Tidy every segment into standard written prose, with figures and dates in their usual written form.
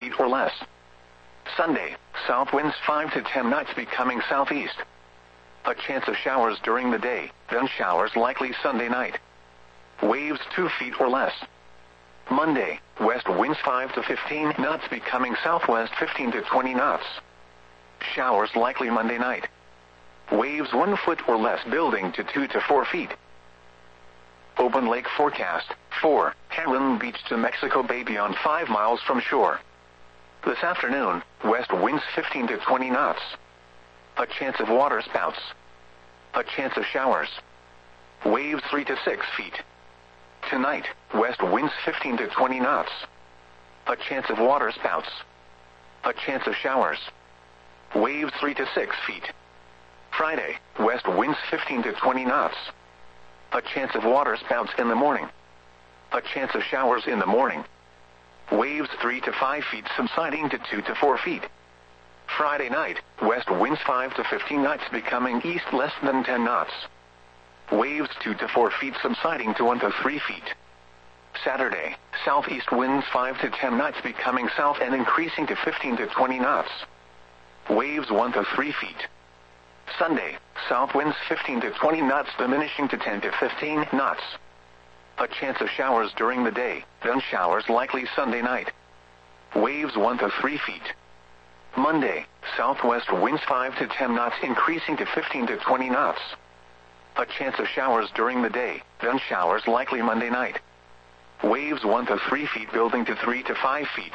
or less. Sunday, south winds 5 to 10 knots becoming southeast. A chance of showers during the day, then showers likely Sunday night. Waves 2 feet or less. Monday, west winds 5 to 15 knots becoming southwest 15 to 20 knots. Showers likely Monday night. Waves 1 foot or less building to 2 to 4 feet. Open lake forecast, 4, Heron Beach to Mexico Bay beyond 5 miles from shore. This afternoon, west winds 15 to 20 knots. A chance of water spouts. A chance of showers. Waves 3 to 6 feet. Tonight, west winds 15 to 20 knots. A chance of water spouts. A chance of showers. Waves 3 to 6 feet. Friday, west winds 15 to 20 knots. A chance of water spouts in the morning. A chance of showers in the morning. Waves 3 to 5 feet subsiding to 2 to 4 feet. Friday night, west winds 5 to 15 knots becoming east less than 10 knots. Waves 2 to 4 feet subsiding to 1 to 3 feet. Saturday, southeast winds 5 to 10 knots becoming south and increasing to 15 to 20 knots. Waves 1 to 3 feet. Sunday, south winds 15 to 20 knots diminishing to 10 to 15 knots. A chance of showers during the day, then showers likely Sunday night. Waves 1 to 3 feet. Monday, southwest winds 5 to 10 knots increasing to 15 to 20 knots. A chance of showers during the day, then showers likely Monday night. Waves 1 to 3 feet building to 3 to 5 feet.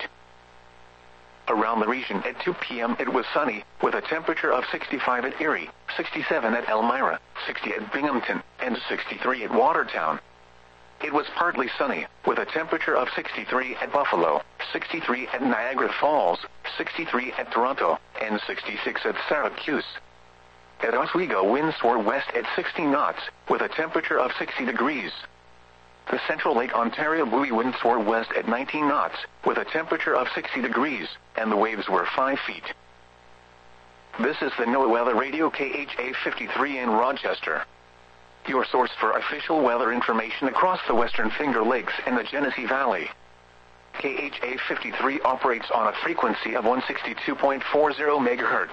Around the region at 2 p.m. it was sunny, with a temperature of 65 at Erie, 67 at Elmira, 60 at Binghamton, and 63 at Watertown. It was partly sunny, with a temperature of 63 at Buffalo, 63 at Niagara Falls, 63 at Toronto, and 66 at Syracuse. At Oswego winds were west at 60 knots, with a temperature of 60 degrees. The Central Lake Ontario buoy winds were west at 19 knots, with a temperature of 60 degrees, and the waves were 5 feet. This is the NOAA Weather Radio KHA 53 in Rochester. Your source for official weather information across the Western Finger Lakes and the Genesee Valley. KHA 53 operates on a frequency of 162.40 MHz.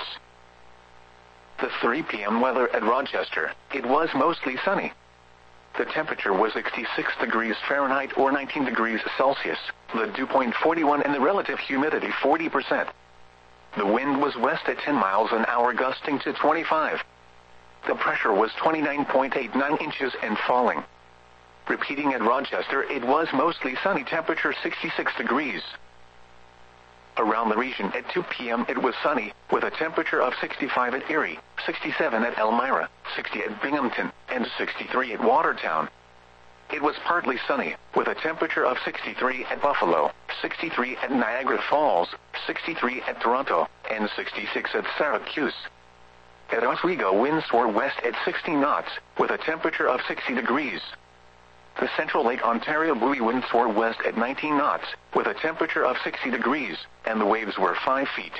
The 3 p.m. weather at Rochester, it was mostly sunny. The temperature was 66 degrees Fahrenheit or 19 degrees Celsius, the dew point 41 and the relative humidity 40%. The wind was west at 10 miles an hour gusting to 25. The pressure was 29.89 inches and falling. Repeating at Rochester, it was mostly sunny, temperature 66 degrees. Around the region at 2 p.m. it was sunny, with a temperature of 65 at Erie, 67 at Elmira, 60 at Binghamton, and 63 at Watertown. It was partly sunny, with a temperature of 63 at Buffalo, 63 at Niagara Falls, 63 at Toronto, and 66 at Syracuse. At Oswego winds were west at 60 knots, with a temperature of 60 degrees. The Central Lake Ontario buoy winds were west at 19 knots, with a temperature of 60 degrees, and the waves were 5 feet.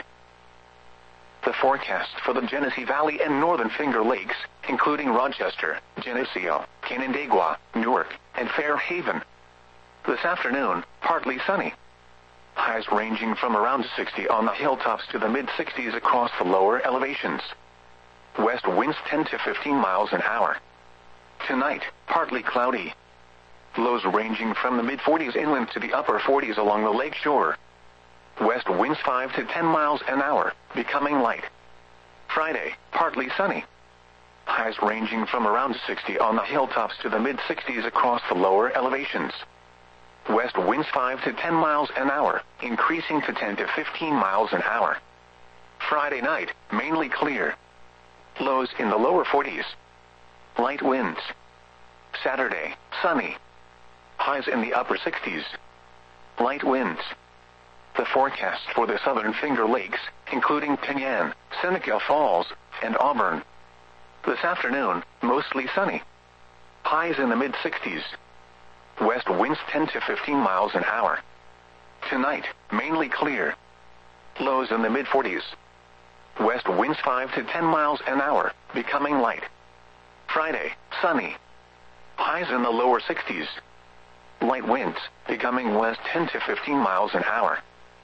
The forecast for the Genesee Valley and Northern Finger Lakes, including Rochester, Geneseo, Canandaigua, Newark, and Fairhaven. This afternoon, partly sunny. Highs ranging from around 60 on the hilltops to the mid-60s across the lower elevations. West winds 10 to 15 miles an hour. Tonight, partly cloudy. Lows ranging from the mid-40s inland to the upper 40s along the lake shore. West winds 5 to 10 miles an hour, becoming light. Friday, partly sunny. Highs ranging from around 60 on the hilltops to the mid-60s across the lower elevations. West winds 5 to 10 miles an hour, increasing to 10 to 15 miles an hour. Friday night, mainly clear. Lows in the lower 40s. Light winds. Saturday, sunny. Highs in the upper 60s. Light winds. The forecast for the Southern Finger Lakes, including Penyan, Seneca Falls, and Auburn. This afternoon, mostly sunny. Highs in the mid-60s. West winds 10 to 15 miles an hour. Tonight, mainly clear. Lows in the mid-40s. West winds 5 to 10 miles an hour, becoming light. Friday, sunny. Highs in the lower 60s. Light winds, becoming west 10 to 15 miles an hour.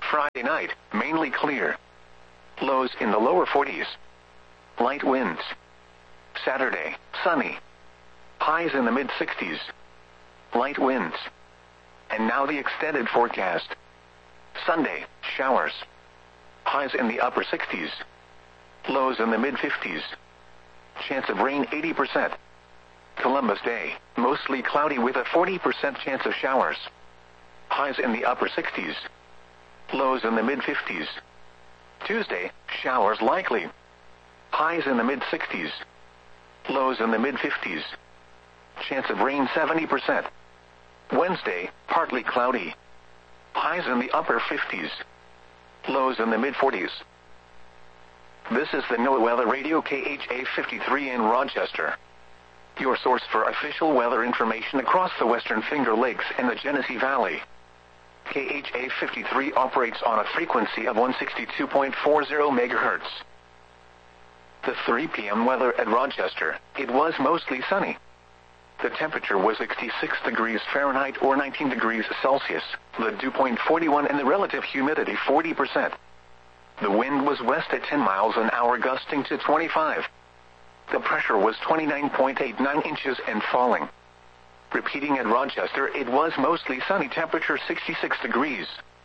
Friday night, mainly clear. Lows in the lower 40s. Light winds. Saturday, sunny. Highs in the mid-60s. Light winds. And now the extended forecast. Sunday, showers. Highs in the upper 60s. Lows in the mid-50s. Chance of rain 80%. Columbus Day, mostly cloudy with a 40% chance of showers. Highs in the upper 60s. Lows in the mid-50s. Tuesday, showers likely. Highs in the mid-60s. Lows in the mid-50s. Chance of rain 70%. Wednesday, partly cloudy. Highs in the upper 50s. Lows in the mid-40s. This is the NOAA Weather Radio KHA 53 in Rochester. Your source for official weather information across the Western Finger Lakes and the Genesee Valley. KHA 53 operates on a frequency of 162.40 MHz. The 3 p.m. weather at Rochester, it was mostly sunny. The temperature was 66 degrees Fahrenheit or 19 degrees Celsius, the dew point 41 and the relative humidity 40%. The wind was west at 10 miles an hour gusting to 25. The pressure was 29.89 inches and falling. Repeating at Rochester, it was mostly sunny, temperature 66 degrees.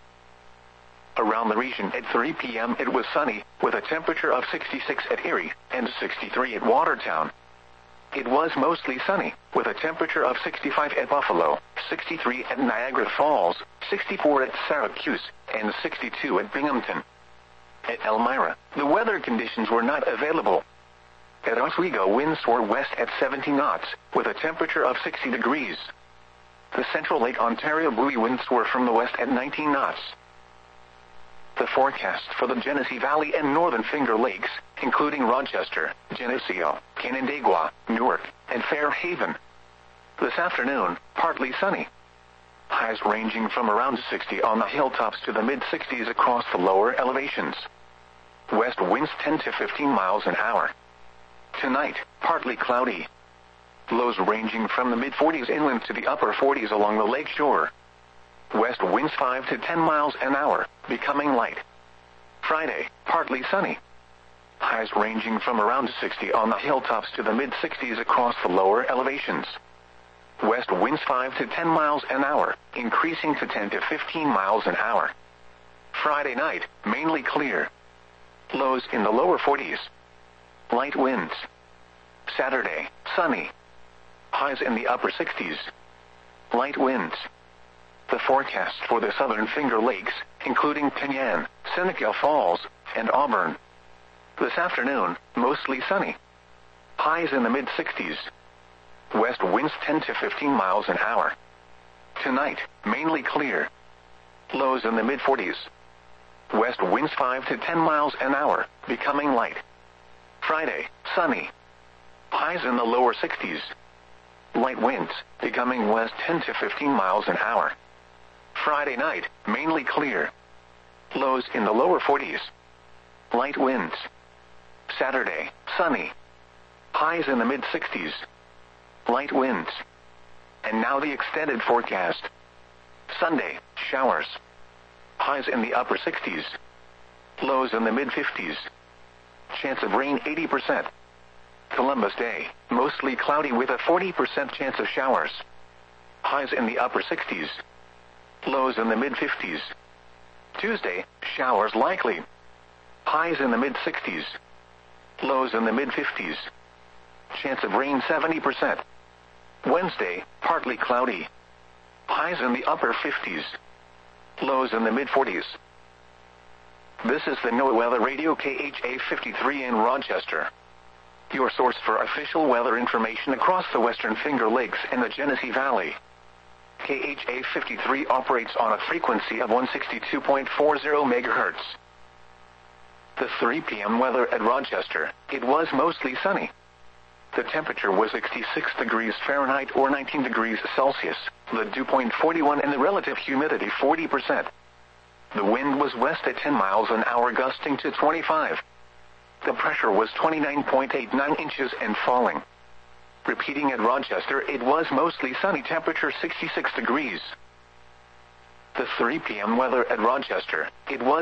Around the region at 3 p.m. it was sunny, with a temperature of 66 at Erie and 63 at Watertown. It was mostly sunny, with a temperature of 65 at Buffalo, 63 at Niagara Falls, 64 at Syracuse, and 62 at Binghamton. At Elmira, the weather conditions were not available. At Oswego, winds were west at 70 knots, with a temperature of 60 degrees. The central Lake Ontario buoy winds were from the west at 19 knots. The forecast for the Genesee Valley and Northern Finger Lakes, including Rochester, Geneseo, Canandaigua, Newark, and Fairhaven. This afternoon, partly sunny. Highs ranging from around 60 on the hilltops to the mid-60s across the lower elevations. West winds 10 to 15 miles an hour. Tonight, partly cloudy. Lows ranging from the mid-40s inland to the upper 40s along the lake shore. West winds 5 to 10 miles an hour, becoming light. Friday, partly sunny. Highs ranging from around 60 on the hilltops to the mid-60s across the lower elevations. West winds 5 to 10 miles an hour, increasing to 10 to 15 miles an hour. Friday night, mainly clear. Lows in the lower 40s. Light winds. Saturday, sunny. Highs in the upper 60s. Light winds. The forecast for the Southern Finger Lakes, including Penyan, Seneca Falls, and Auburn. This afternoon, mostly sunny. Highs in the mid-60s. West winds 10 to 15 miles an hour. Tonight, mainly clear. Lows in the mid-40s. West winds 5 to 10 miles an hour, becoming light. Friday, sunny. Highs in the lower 60s. Light winds, becoming west 10 to 15 miles an hour. Friday night, mainly clear. Lows in the lower 40s. Light winds. Saturday, sunny. Highs in the mid-60s. Light winds. And now the extended forecast. Sunday, showers. Highs in the upper 60s. Lows in the mid-50s. Chance of rain 80%. Columbus Day, mostly cloudy with a 40% chance of showers. Highs in the upper 60s. Lows in the mid-50s. Tuesday, showers likely. Highs in the mid-60s. Lows in the mid-50s. Chance of rain 70%. Wednesday, partly cloudy. Highs in the upper 50s. Lows in the mid-40s. This is the NOAA Weather Radio KHA 53 in Rochester. Your source for official weather information across the Western Finger Lakes and the Genesee Valley. KHA 53 operates on a frequency of 162.40 MHz. The 3 p.m. weather at Rochester, it was mostly sunny. The temperature was 66 degrees Fahrenheit or 19 degrees Celsius, the dew point 41 and the relative humidity 40%. The wind was west at 10 miles an hour gusting to 25. The pressure was 29.89 inches and falling. Repeating at Rochester, it was mostly sunny, temperature 66 degrees. The 3 p.m. weather at Rochester. It was